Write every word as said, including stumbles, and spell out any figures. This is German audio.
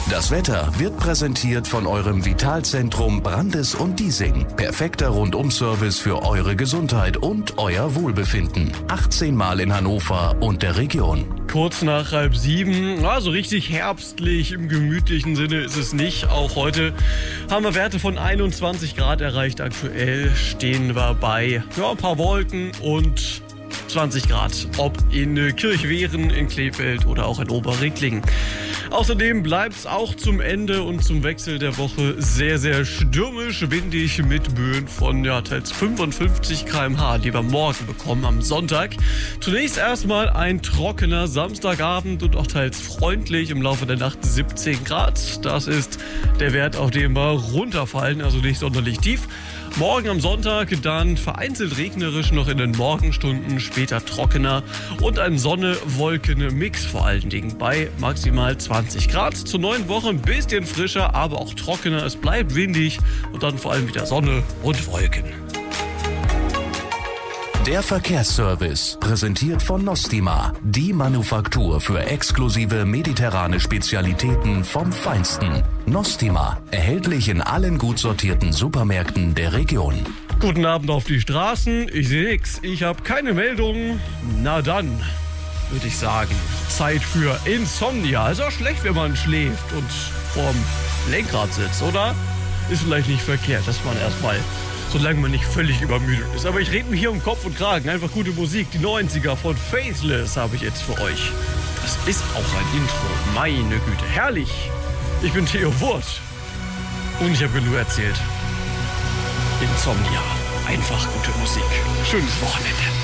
Das Wetter wird präsentiert von eurem Vitalzentrum Brandes und Diesing. Perfekter Rundum-Service für eure Gesundheit und euer Wohlbefinden. achtzehn Mal in Hannover und der Region. Kurz nach halb sieben, also richtig herbstlich im gemütlichen Sinne ist es nicht. Auch heute haben wir Werte von einundzwanzig Grad erreicht. Aktuell stehen wir bei ja, ein paar Wolken und zwanzig Grad, ob in Kirchwehren, in Krefeld oder auch in Oberreckling. Außerdem bleibt es auch zum Ende und zum Wechsel der Woche sehr, sehr stürmisch, windig mit Böen von ja, teils fünfundfünfzig Kilometer pro Stunde, die wir morgen bekommen am Sonntag. Zunächst erstmal ein trockener Samstagabend und auch teils freundlich, im Laufe der Nacht siebzehn Grad. Das ist der Wert, auf den wir runterfallen, also nicht sonderlich tief. Morgen am Sonntag dann vereinzelt regnerisch noch in den Morgenstunden, später trockener und ein Sonne-Wolken-Mix vor allen Dingen bei maximal zwanzig Grad. Zur neuen Woche ein bisschen frischer, aber auch trockener. Es bleibt windig und dann vor allem wieder Sonne und Wolken. Der Verkehrsservice, präsentiert von Nostima, die Manufaktur für exklusive mediterrane Spezialitäten vom Feinsten. Nostima, erhältlich in allen gut sortierten Supermärkten der Region. Guten Abend auf die Straßen. Ich sehe nix. Ich habe keine Meldung. Na dann, würde ich sagen, Zeit für Insomnia. Ist auch schlecht, wenn man schläft und vorm Lenkrad sitzt, oder? Ist vielleicht nicht verkehrt, dass man erstmal, solange man nicht völlig übermüdet ist. Aber ich rede mir hier um Kopf und Kragen. Einfach gute Musik. Die neunziger von Faceless habe ich jetzt für euch. Das ist auch ein Intro. Meine Güte. Herrlich. Ich bin Theo Wurth. Und ich habe genug erzählt. Insomnia. Einfach gute Musik. Schönes Wochenende.